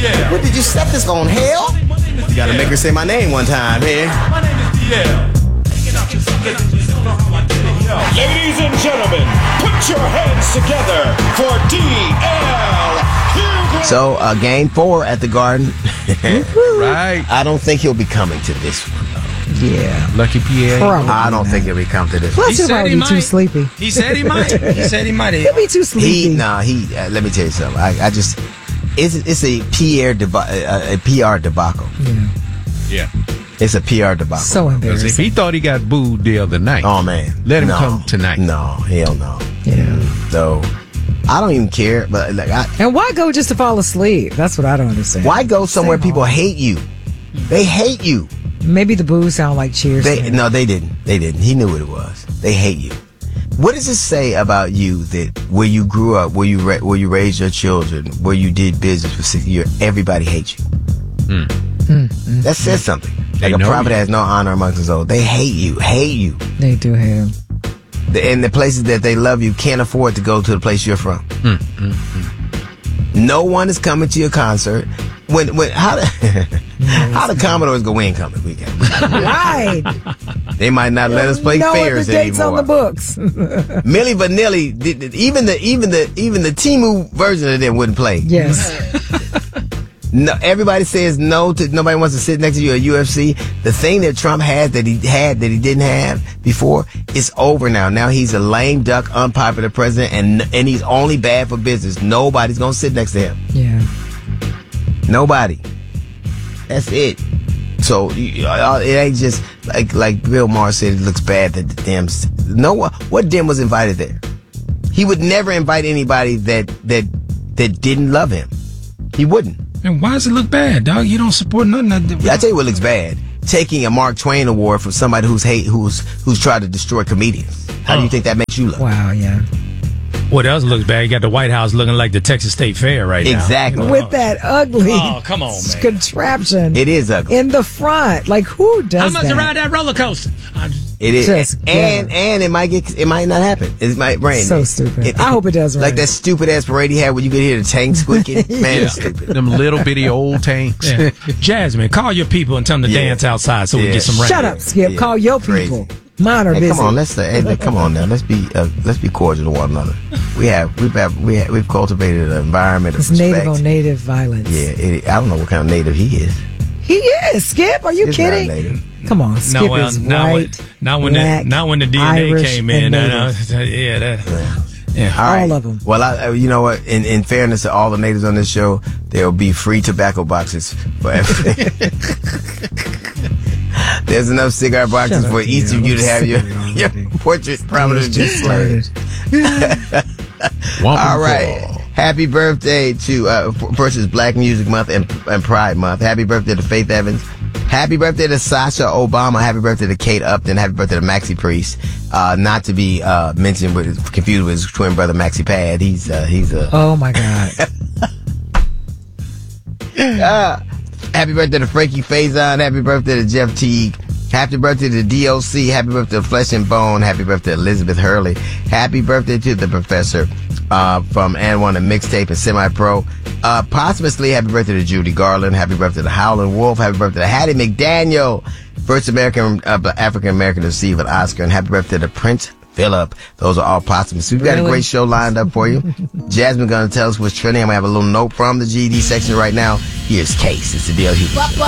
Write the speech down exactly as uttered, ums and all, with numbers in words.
D L. What, did you set this on hell? You gotta make her say my name one time, hey? My name is D L. Ladies and gentlemen, put your hands together for D L. Hughley. So, uh, game four at the Garden. Right. I don't think he'll be coming to this one. Yeah. Lucky Pierre. Probably I don't not. think he'll be coming to this Plus, one. he'll said probably he be too might. sleepy. He said he might. He said he might. He'll be too sleepy. He, nah, he, uh, let me tell you something. I, I just, it's, it's a P R, deba- uh, a P R debacle. Yeah. Yeah. It's a P R debacle. So Because if embarrassing. he thought he got booed the other night, Oh, man. let him No. come tonight. No, hell no. Yeah. So, I don't even care, but like, I, And why go just to fall asleep? That's what I don't understand. why go somewhere Stay people home. hate you? They hate you. Maybe the boos sound like cheers. to They him. no, they didn't. They didn't. He knew what it was. They hate you. What does it say about you that where you grew up, where you ra- where you raised your children, where you did business for six years, everybody hates you? That says something. They Like a know prophet you. has no honor amongst his own. They hate you. Hate you. They do have. The, and the places that they love you can't afford to go to the place you're from. No one is coming to your concert. When when how the how the Commodores go win coming weekend? Right. They might not let us play no fairs other dates anymore. on the books. Milli Vanilli, did, did- even the even the even the Temu version of them wouldn't play. Yes. No, everybody says no to. Nobody wants to sit next to you at U F C. The thing that Trump had that he had that he didn't have before is over now. Now he's a lame duck, unpopular president, and and he's only bad for business. Nobody's gonna sit next to him. Yeah. Nobody. That's it. So you- uh, it ain't just like like Bill Maher said. It looks bad that the Dems. No one. What Dem was invited there? He would never invite anybody that that that didn't love him. He wouldn't. And why does it look bad, dog? You don't support nothing. That, Yeah, I tell you what looks bad. Taking a Mark Twain award from somebody who's hate who's who's tried to destroy comedians. How do you think that makes you look? Wow. Yeah. What else looks bad? You got the White House looking like the Texas State Fair right now. Exactly. With that ugly Oh, come on, man. contraption It is ugly. in the front. Like, who does How much that? to ride that roller coaster? I just- It is, Just and get and it might get it might not happen. It might rain. So stupid. I hope it does Like rain. that stupid ass parade he had where you could hear the tank squeaking. Man, it's stupid. Them little bitty old tanks. Yeah. Jasmine, call your people and tell them to Yeah. dance outside so we Yeah. get some rain. Shut up, Skip. Yeah, Call your crazy. people. Mine are Hey, busy. come on, let's uh, hey, look, come on now. Let's be uh, let's be cordial to one another. We have we've have, we have, we've cultivated an environment of It's respect. native on native violence. Yeah, it, I don't know what kind of native he is. He is. Skip, are you He's not kidding? native. Come on, Skip No, well, is not when, white, not when black, the not when the D N A Irish, came and in. Uh, native. uh, yeah, that, yeah. All right. All of 'em. Well, I, uh, you know what? In, in fairness to all the natives on this show, there will be free tobacco boxes for everything. There's enough cigar boxes Shut for up, each Neil. of you to I'm have sick your, of you your already. portrait prominently It's just displayed. started. All right. Happy birthday to uh, versus Black Music Month and, and Pride Month. Happy birthday to Faith Evans. Happy birthday to Sasha Obama. Happy birthday to Kate Upton. Happy birthday to Maxie Priest. Uh, not to be uh, mentioned with confused with his twin brother Maxie Pad. He's uh, he's a. Oh my God. Uh, happy birthday to Frankie Faison. Happy birthday to Jeff Teague. Happy birthday to D O C. Happy birthday to Flesh and Bone. Happy birthday to Elizabeth Hurley. Happy birthday to the Professor uh, from And One, a mixtape and semi-pro. Uh, posthumously, happy birthday to Judy Garland. Happy birthday to Howlin' Wolf. Happy birthday to Hattie McDaniel, first American uh, African American to receive an Oscar. And happy birthday to Prince Philip. Those are all posthumous. We've got Really? a great show lined up for you. Jasmine going to tell us what's trending. I'm going to have a little note from the G D section right now. Here's Case. It's the Dale Hughley Show.